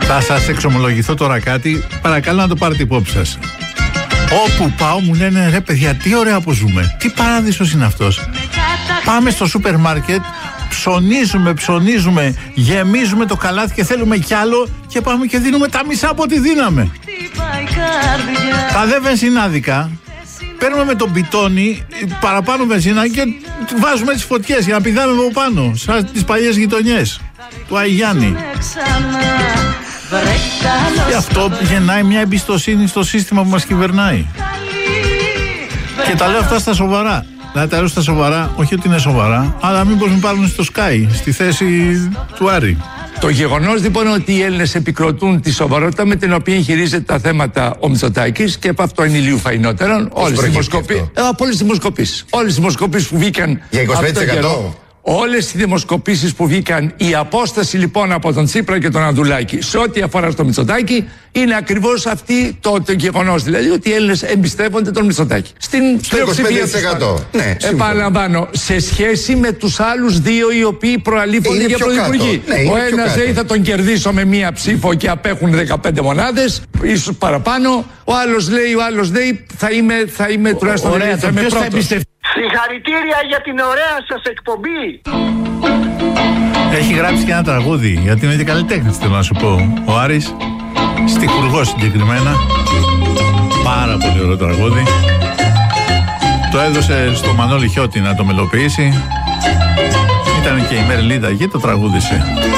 Θα σας εξομολογηθώ τώρα κάτι. Παρακαλώ να το πάρετε υπόψη σας. Όπου πάω μου λένε ρε παιδιά, τι ωραία που ζούμε. Τι παράδεισος είναι αυτός. Πάμε στο σούπερ μάρκετ, ψωνίζουμε, γεμίζουμε το καλάθι και θέλουμε κι άλλο και πάμε και δίνουμε τα μισά από ό,τι δίναμε. Τα δε βενζινάδικα παίρνουμε με τον πιτόνι παραπάνω βενζίνα και βάζουμε τις φωτιές για να πηδάμε από πάνω, σαν τις παλιές γειτονιές του Αγιάννη. Και αυτό γεννάει μια εμπιστοσύνη στο σύστημα που μας κυβερνάει. Και τα λέω αυτά στα σοβαρά. Δηλαδή τα λέω στα σοβαρά, όχι ότι είναι σοβαρά, αλλά μήπως με πάρουν στο Sky, στη θέση του Άρη. Το γεγονός λοιπόν ότι οι Έλληνες επικροτούν τη σοβαρότητα με την οποία χειρίζεται τα θέματα ο Μητσοτάκης, και από αυτό είναι ηλίου φαϊνότερον, όλες οι δημοσκοπήσεις που βγήκαν για 25%. Όλες οι δημοσκοπήσεις που βγήκαν, η απόσταση λοιπόν από τον Τσίπρα και τον Ανδρουλάκη σε ό,τι αφορά στο Μητσοτάκη είναι ακριβώς αυτή το γεγονός. Δηλαδή ότι οι Έλληνες εμπιστεύονται τον Μητσοτάκη. Στην πλειοψηφία της. Ναι, επαναλαμβάνω, σε σχέση με τους άλλους δύο οι οποίοι προαλήφονται για πρωθυπουργοί. Ναι, ο ένας λέει θα τον κερδίσω με μία ψήφο και απέχουν 15 μονάδες, ίσως παραπάνω. Ο άλλος λέει θα είμαι τουλάχιστον πρώτος. Συγχαρητήρια για την ωραία σας εκπομπή. Έχει γράψει και ένα τραγούδι, γιατί είναι και καλλιτέχνης, θέλω να σου πω. Ο Άρης, στιχουργός συγκεκριμένα. Πάρα πολύ ωραίο τραγούδι. Το έδωσε στο Μανώλη Χιώτη να το μελοποιήσει. Ήταν και η Μερλίδα εκεί, το τραγούδισε.